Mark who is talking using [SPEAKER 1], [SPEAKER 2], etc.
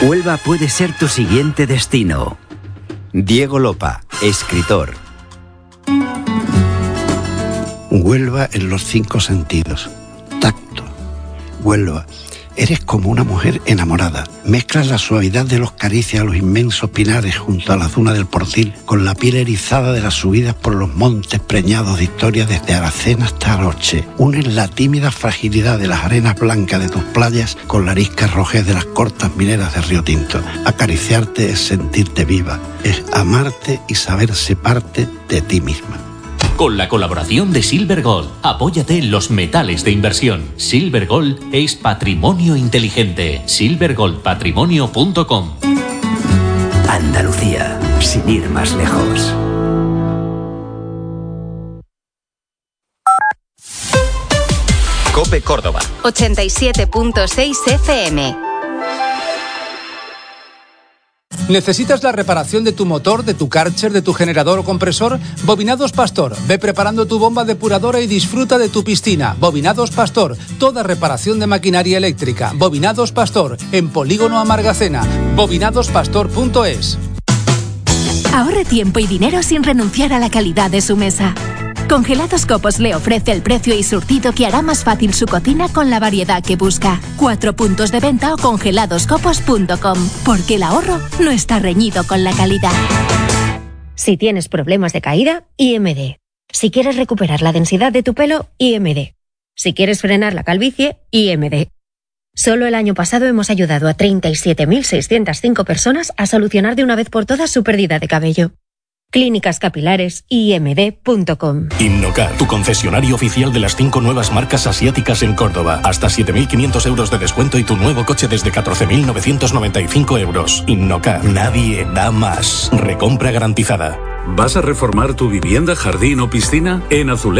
[SPEAKER 1] Huelva puede ser tu siguiente destino. Diego Lopa, escritor.
[SPEAKER 2] Huelva en los 5 sentidos. Tacto. Huelva. Eres como una mujer enamorada. Mezclas la suavidad de los caricias a los inmensos pinares junto a la duna del Portil con la piel erizada de las subidas por los montes preñados de historia desde Aracena hasta Aroche. Unes la tímida fragilidad de las arenas blancas de tus playas con la arisca rojez de las cortas mineras de Río Tinto. Acariciarte es sentirte viva, es amarte y saberse parte de ti misma.
[SPEAKER 3] Con la colaboración de Silver Gold, apóyate en los metales de inversión. Silver Gold es patrimonio inteligente. silvergoldpatrimonio.com.
[SPEAKER 1] Andalucía, sin ir más lejos.
[SPEAKER 4] COPE Córdoba
[SPEAKER 5] 87.6 FM.
[SPEAKER 6] ¿Necesitas la reparación de tu motor, de tu Karcher, de tu generador o compresor? Bobinados Pastor. Ve preparando tu bomba depuradora y disfruta de tu piscina. Bobinados Pastor. Toda reparación de maquinaria eléctrica. Bobinados Pastor. En Polígono Amargacena. bobinadospastor.es.
[SPEAKER 7] Ahorre tiempo y dinero sin renunciar a la calidad de su mesa. Congelados Copos le ofrece el precio y surtido que hará más fácil su cocina con la variedad que busca. 4 puntos de venta o congeladoscopos.com. Porque el ahorro no está reñido con la calidad.
[SPEAKER 8] Si tienes problemas de caída, IMD. Si quieres recuperar la densidad de tu pelo, IMD. Si quieres frenar la calvicie, IMD. Solo el año pasado hemos ayudado a 37.605 personas a solucionar de una vez por todas su pérdida de cabello. Clínicas Capilares, imd.com.
[SPEAKER 9] Innocar, tu concesionario oficial de las 5 nuevas marcas asiáticas en Córdoba. Hasta 7.500 euros de descuento y tu nuevo coche desde 14.995 euros. Innocar, nadie da más. Recompra garantizada.
[SPEAKER 10] ¿Vas a reformar tu vivienda, jardín o piscina? En Azulejos